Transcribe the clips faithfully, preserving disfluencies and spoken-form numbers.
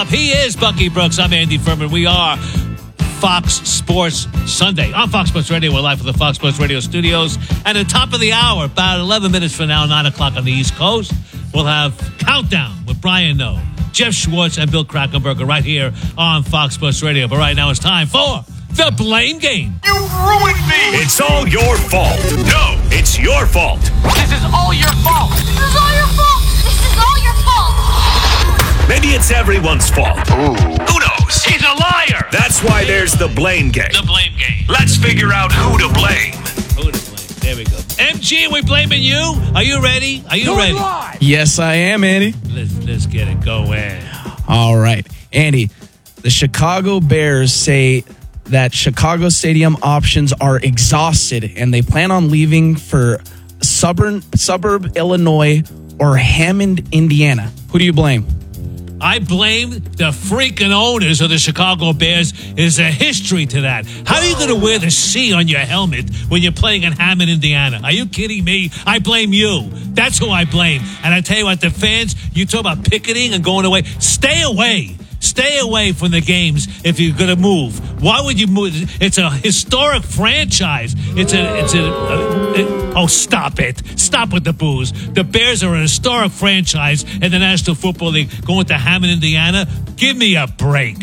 He is Bucky Brooks. I'm Andy Furman. We are Fox Sports Sunday on Fox Sports Radio. We're live from the Fox Sports Radio studios. And at the top of the hour, about eleven minutes from now, nine o'clock on the East Coast, we'll have Countdown with Brian Noe, Jeff Schwartz, and Bill Krackomberger right here on Fox Sports Radio. But right now it's time for the Blame Game. You ruined me! It's all your fault. No, it's your fault. This is all your fault. This is all your fault. This is all your fault. Maybe it's everyone's fault. Ooh. Who knows? He's a liar! That's why there's the Blame Game. The Blame Game. Let's figure out who to blame. Who to blame? There we go. M G, we blaming you? Are you ready? Are you Do ready? it live. Yes, I am, Andy. Let's, let's get it going. All right. Andy, the Chicago Bears say that Chicago Stadium options are exhausted and they plan on leaving for suburb, suburb Illinois or Hammond, Indiana. Who do you blame? I blame the freaking owners of the Chicago Bears. There's a history to that. How are you going to wear the C on your helmet when you're playing in Hammond, Indiana? Are you kidding me? I blame you. That's who I blame. And I tell you what, the fans, you talk about picketing and going away. Stay away. Stay away from the games if you're going to move. Why would you move? It's a historic franchise. It's a, it's a, a it, oh, stop it. Stop with the booze. The Bears are a historic franchise in the National Football League going to Hammond, Indiana. Give me a break.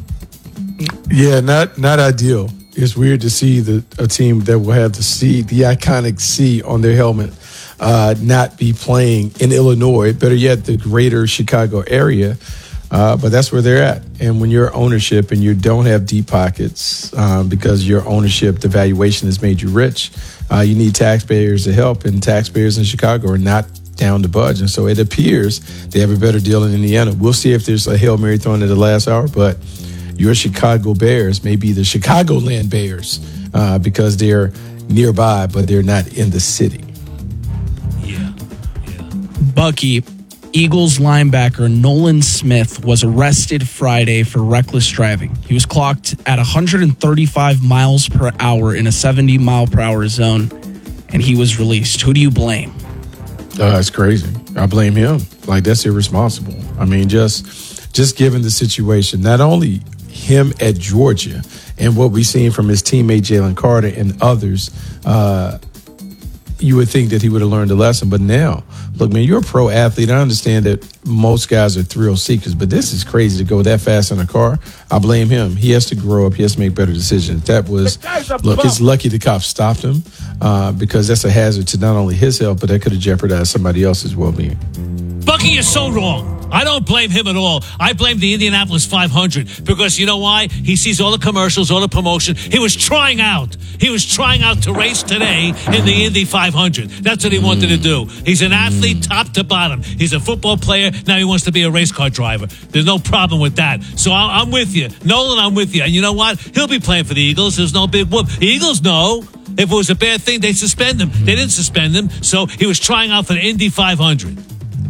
Yeah, not not ideal. It's weird to see the a team that will have the C, the iconic C on their helmet, uh, not be playing in Illinois. Better yet, the greater Chicago area. Uh, but that's where they're at. And when you're ownership and you don't have deep pockets um, because your ownership, the valuation has made you rich, uh, you need taxpayers to help. And taxpayers in Chicago are not down to budge. And so it appears they have a better deal in Indiana. We'll see if there's a Hail Mary thrown at the last hour. But your Chicago Bears may be the Chicagoland Bears uh, because they're nearby, but they're not in the city. Yeah. Yeah. Bucky, Eagles linebacker Nolan Smith was arrested Friday for reckless driving. He was clocked at one hundred thirty-five miles per hour in a seventy mile per hour zone, and he was released. Who do you blame? Uh, it's crazy. I blame him. Like, that's irresponsible. I mean, just just given the situation, not only him at Georgia and what we've seen from his teammate Jalen Carter and others, uh, you would think that he would have learned a lesson. But now, look, man, you're a pro athlete. I understand that most guys are thrill seekers, but this is crazy to go that fast in a car. I blame him. He has to grow up. He has to make better decisions. That was, look, it's lucky the cops stopped him uh, because that's a hazard to not only his health, but that could have jeopardized somebody else's well-being. Bucky, you're so wrong. I don't blame him at all. I blame the Indianapolis five hundred because you know why? He sees all the commercials, all the promotion. He was trying out. He was trying out to race today in the Indy five hundred. That's what he wanted to do. He's an athlete top to bottom. He's a football player. Now he wants to be a race car driver. There's no problem with that. So I'm with you. Nolan, I'm with you. And you know what? He'll be playing for the Eagles. There's no big whoop. The Eagles know if it was a bad thing, they suspend him. They didn't suspend him. So he was trying out for the Indy five hundred.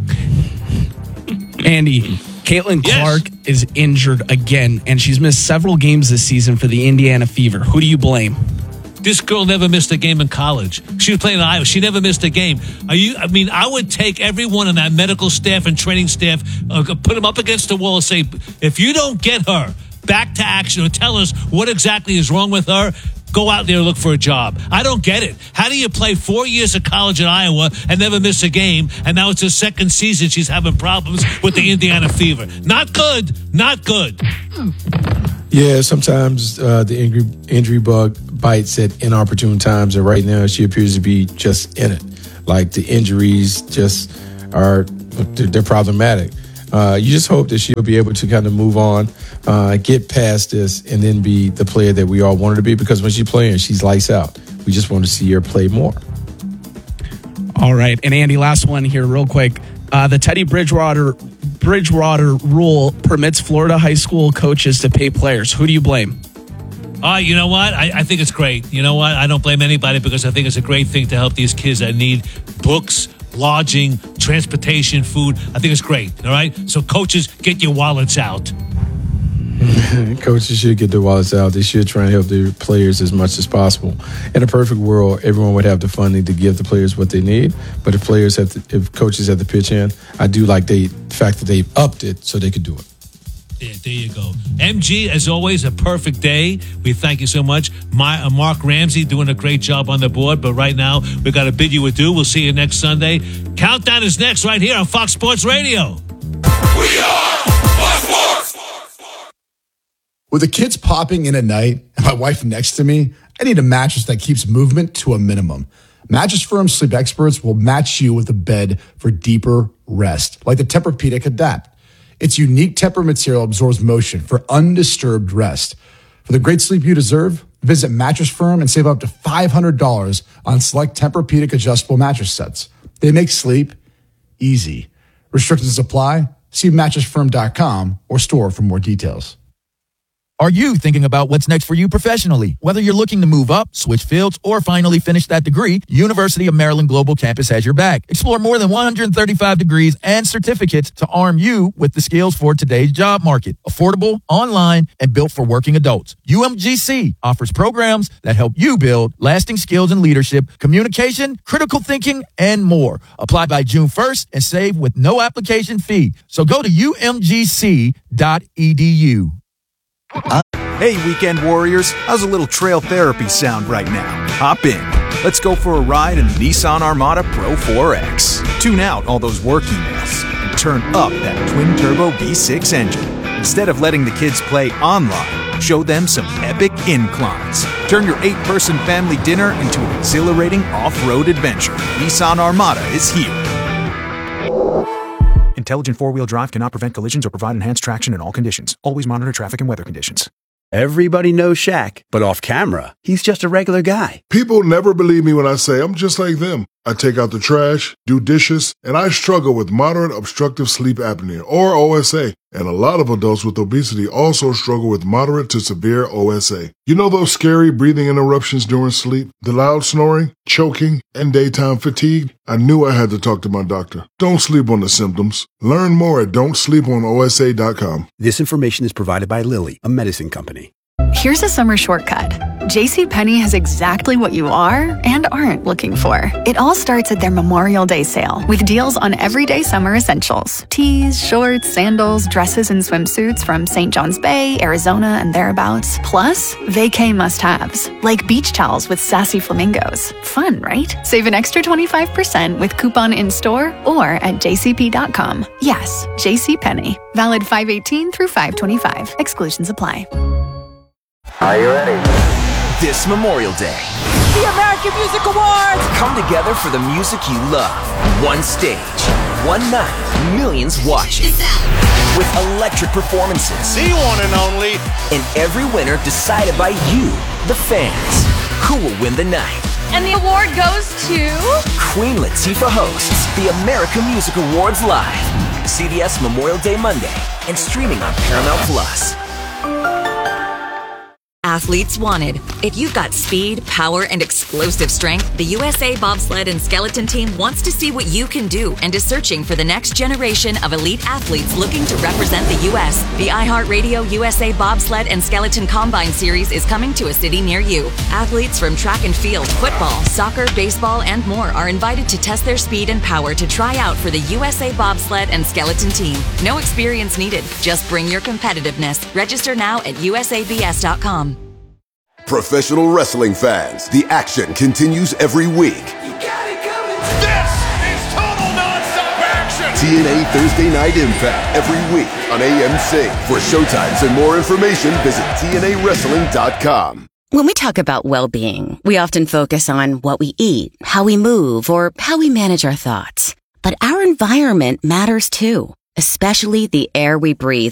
Andy, Caitlin Yes. Clark is injured again, and she's missed several games this season for the Indiana Fever. Who do you blame? This girl never missed a game in college. She was playing in Iowa. She never missed a game. Are you? I mean, I would take everyone on that medical staff and training staff, uh, put them up against the wall and say, if you don't get her back to action or tell us what exactly is wrong with her, go out there and look for a job. I don't get it. How do you play four years of college in Iowa and never miss a game, and now it's her second season she's having problems with the Indiana Fever? Not good. Not good. Yeah, sometimes uh, the injury, injury bug bites at inopportune times, and right now she appears to be just in it. Like, the injuries just are, they're, they're problematic. Uh, you just hope that she'll be able to kind of move on, uh, get past this, and then be the player that we all want her to be, because when she's playing, she's lights out. We just want to see her play more. All right. And Andy, last one here real quick. Uh, the Teddy Bridgewater Bridgewater rule permits Florida high school coaches to pay players. Who do you blame? Uh, you know what? I, I think it's great. You know what? I don't blame anybody because I think it's a great thing to help these kids that need books, lodging, transportation, food. I think it's great. All right? So coaches, get your wallets out. Coaches should get their wallets out. They should try and help their players as much as possible. In a perfect world, everyone would have the funding to give the players what they need. But if players have to, if coaches have to pitch in, I do like the fact that they've upped it so they could do it. Yeah, there you go. M G, as always, a perfect day. We thank you so much. My, uh, Mark Ramsey doing a great job on the board, but right now we got to bid you adieu. We'll see you next Sunday. Countdown is next right here on Fox Sports Radio. We are Fox Sports. With the kids popping in at night and my wife next to me, I need a mattress that keeps movement to a minimum. Mattress Firm Sleep Experts will match you with a bed for deeper rest, like the Tempur-Pedic Adapt. Its unique Tempur material absorbs motion for undisturbed rest. For the great sleep you deserve, visit Mattress Firm and save up to five hundred dollars on select Tempur-Pedic adjustable mattress sets. They make sleep easy. Restrictions apply. See mattress firm dot com or store for more details. Are you thinking about what's next for you professionally? Whether you're looking to move up, switch fields, or finally finish that degree, University of Maryland Global Campus has your back. Explore more than one hundred thirty-five degrees and certificates to arm you with the skills for today's job market. Affordable, online, and built for working adults. U M G C offers programs that help you build lasting skills in leadership, communication, critical thinking, and more. Apply by June first and save with no application fee. So go to U M G C dot E D U. Hey, weekend warriors, how's a little trail therapy sound right now? Hop in. Let's go for a ride in the Nissan Armada Pro four X. Tune out all those work emails and turn up that twin-turbo V six engine. Instead of letting the kids play online, show them some epic inclines. Turn your eight-person family dinner into an exhilarating off-road adventure. Nissan Armada is here. Intelligent four-wheel drive cannot prevent collisions or provide enhanced traction in all conditions. Always monitor traffic and weather conditions. Everybody knows Shaq, but off camera, he's just a regular guy. People never believe me when I say I'm just like them. I take out the trash, do dishes, and I struggle with moderate obstructive sleep apnea, or O S A. And a lot of adults with obesity also struggle with moderate to severe O S A. You know those scary breathing interruptions during sleep, the loud snoring, choking, and daytime fatigue? I knew I had to talk to my doctor. Don't sleep on the symptoms. Learn more at don't sleep on O S A dot com. This information is provided by Lilly, a medicine company. Here's a summer shortcut. JCPenney has exactly what you are and aren't looking for. It all starts at their Memorial Day sale with deals on everyday summer essentials. Tees, shorts, sandals, dresses, and swimsuits from Saint John's Bay, Arizona, and thereabouts. Plus, vacay must-haves, like beach towels with sassy flamingos. Fun, right? Save an extra twenty-five percent with coupon in-store or at j c p dot com. Yes, JCPenney. Valid five eighteen through five twenty-five. Exclusions apply. Are you ready? This Memorial Day, the American Music Awards come together for the music you love. One stage, one night, millions watching. With electric performances. The one and only. And every winner decided by you, the fans. Who will win the night? And the award goes to... Queen Latifah hosts the American Music Awards live. C B S Memorial Day Monday and streaming on Paramount Plus. Athletes wanted. If you've got speed, power, and explosive strength, the U S A Bobsled and Skeleton Team wants to see what you can do and is searching for the next generation of elite athletes looking to represent the U S The iHeartRadio U S A Bobsled and Skeleton Combine Series is coming to a city near you. Athletes from track and field, football, soccer, baseball, and more are invited to test their speed and power to try out for the U S A Bobsled and Skeleton Team. No experience needed. Just bring your competitiveness. Register now at U S A B S dot com. Professional wrestling fans, the action continues every week. You got it coming. This is total nonstop action. T N A Thursday Night Impact every week on A M C. For showtimes and more information, visit T N A wrestling dot com. When we talk about well-being, we often focus on what we eat, how we move, or how we manage our thoughts. But our environment matters too, especially the air we breathe